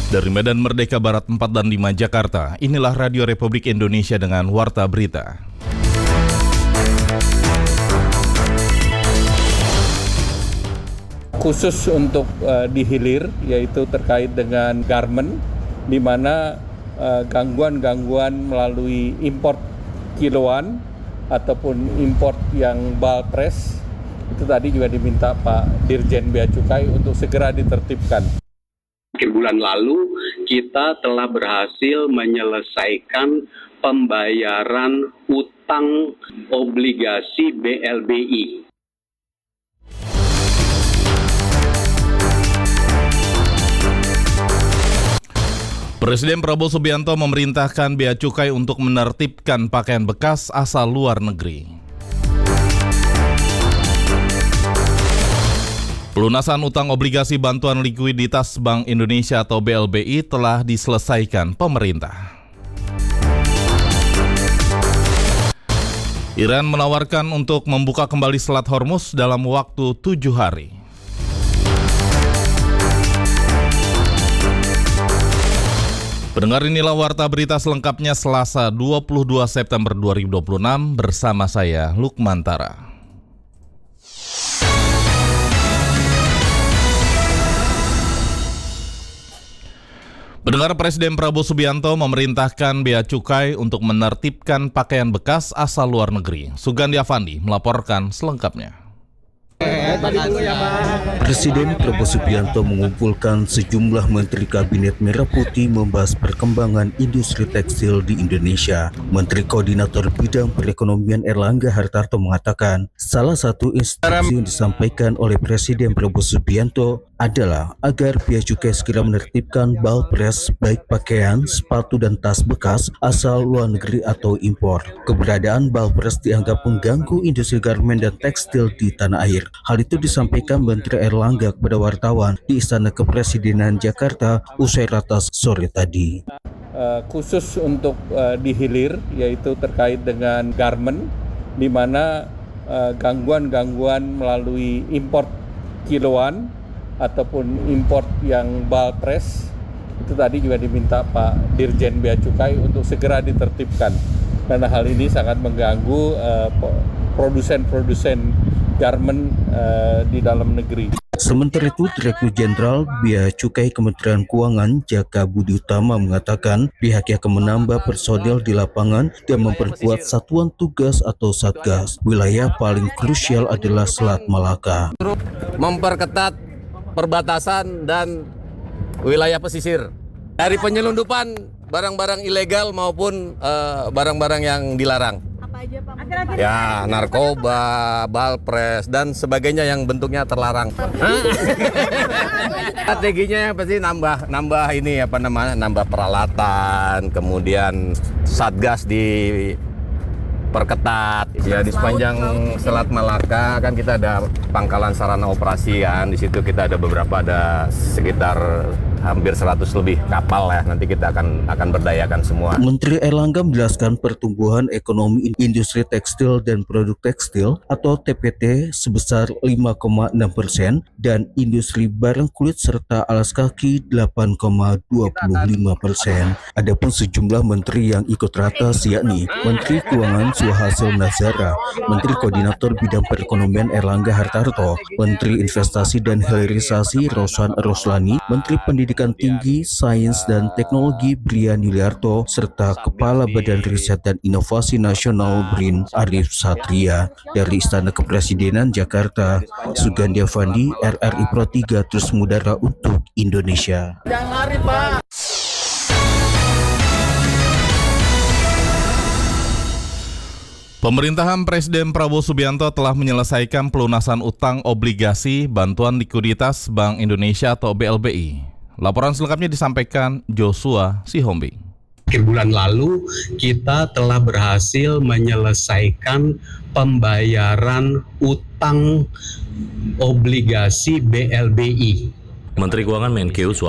Dari Medan Merdeka Barat 4 dan 5 Jakarta, inilah Radio Republik Indonesia dengan Warta Berita. Khusus untuk di hilir, yaitu terkait dengan garmen, di mana gangguan-gangguan melalui import kiloan ataupun import yang bulk press, itu tadi juga diminta Pak Dirjen Bea Cukai untuk segera ditertibkan. Akhir bulan lalu kita telah berhasil menyelesaikan pembayaran utang obligasi BLBI. Presiden Prabowo Subianto memerintahkan Bea Cukai untuk menertibkan pakaian bekas asal luar negeri. Pelunasan utang obligasi bantuan likuiditas Bank Indonesia atau BLBI telah diselesaikan pemerintah. Iran menawarkan untuk membuka kembali Selat Hormuz dalam waktu 7 hari. Pendengar, inilah Warta Berita selengkapnya Selasa 22 September 2026 bersama saya Lukman Tara. Pendengar, Presiden Prabowo Subianto memerintahkan Bea Cukai untuk menertibkan pakaian bekas asal luar negeri. Sugandi Avandi melaporkan selengkapnya. Presiden Prabowo Subianto mengumpulkan sejumlah Menteri Kabinet Merah Putih membahas perkembangan industri tekstil di Indonesia. Menteri Koordinator Bidang Perekonomian Erlangga Hartarto mengatakan, salah satu instruksi yang disampaikan oleh Presiden Prabowo Subianto adalah agar Bea Cukai segera menertibkan bulk press baik pakaian, sepatu dan tas bekas asal luar negeri atau impor. Keberadaan bulk press dianggap mengganggu industri garmen dan tekstil di tanah air. Hal itu disampaikan Menteri Erlangga kepada wartawan di Istana Kepresidenan Jakarta usai ratas sore tadi. Khusus untuk di hilir, yaitu terkait dengan garmen, di mana gangguan-gangguan melalui import kiloan ataupun import yang bulk press, itu tadi juga diminta Pak Dirjen Bea Cukai untuk segera ditertibkan. Karena hal ini sangat mengganggu produsen-produsen garmen di dalam negeri. Sementara itu, Direktur Jenderal Bea Cukai Kementerian Keuangan Jaka Budi Utama mengatakan pihaknya akan menambah personel di lapangan dan memperkuat satuan tugas atau satgas. Wilayah paling krusial adalah Selat Malaka. Memperketat perbatasan dan wilayah pesisir dari penyelundupan barang-barang ilegal maupun barang-barang yang dilarang. Apa aja, Pak? Ya, narkoba, balpres dan sebagainya yang bentuknya terlarang. Strateginya pasti nambah ini nambah peralatan, kemudian satgas perketat ya di sepanjang Selat Malaka. Kan kita ada pangkalan sarana operasi kan, di situ kita ada sekitar hampir 100 lebih kapal ya, nanti kita akan berdayakan semua. Menteri Erlangga menjelaskan pertumbuhan ekonomi industri tekstil dan produk tekstil atau TPT sebesar 5,6% dan industri barang kulit serta alas kaki 8,25%. Adapun sejumlah menteri yang ikut ratas yakni Menteri Keuangan Suhasil Nazara, Menteri Koordinator Bidang Perekonomian Erlangga Hartarto, Menteri Investasi dan Hilirisasi Rosan Roslani, Menteri Pendidikan Tinggi, Sains dan Teknologi Brian Yuliarto, serta Kepala Badan Riset dan Inovasi Nasional BRIN Arif Satria. Dari Istana Kepresidenan Jakarta, Sugandi Avandi, RRI Pro 3 terus mengudara untuk Indonesia. Jangan lari, Pak. Pemerintahan Presiden Prabowo Subianto telah menyelesaikan pelunasan utang obligasi bantuan likuiditas Bank Indonesia atau BLBI. Laporan selengkapnya disampaikan Joshua Sihombing. Akhir bulan lalu kita telah berhasil menyelesaikan pembayaran utang obligasi BLBI. Menteri Keuangan Menkeu